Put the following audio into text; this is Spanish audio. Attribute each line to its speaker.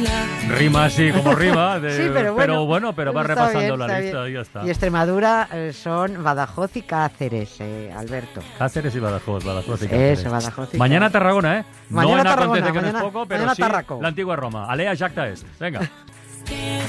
Speaker 1: Rima así, como rima.
Speaker 2: Sí, pero
Speaker 1: va
Speaker 2: está
Speaker 1: repasando
Speaker 2: bien,
Speaker 1: la
Speaker 2: está
Speaker 1: lista
Speaker 2: bien.
Speaker 1: y ya está.
Speaker 2: Y Extremadura son Badajoz y Cáceres, Alberto.
Speaker 1: Cáceres y Badajoz y Cáceres.
Speaker 2: Eso, Badajoz y
Speaker 1: Mañana
Speaker 2: Cáceres.
Speaker 1: Tarragona, ¿eh?
Speaker 2: Mañana
Speaker 1: no en
Speaker 2: Tarragona,
Speaker 1: Acontece que no
Speaker 2: mañana-
Speaker 1: es poco, pero
Speaker 2: mañana
Speaker 1: sí
Speaker 2: Tarraco.
Speaker 1: la antigua Roma. Alea Jacta es. Venga.